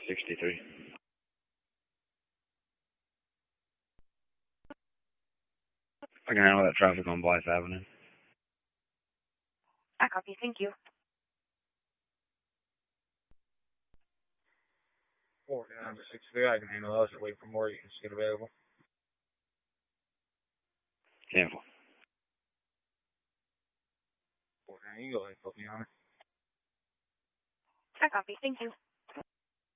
63. I can handle that traffic on Blythe Avenue. I copy. Thank you. 49-63, I can handle those. Wait for more. You can see it available. Cancel. 49, you can go ahead and put me on it. I copy. Thank you.